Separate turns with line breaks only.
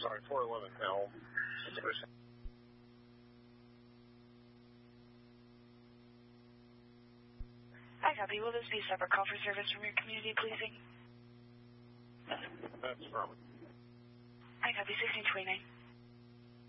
sorry, 411 Elm.
Hi, copy. Will this be a separate call for service from your community policing?
That's from.
Hi, copy. 1629.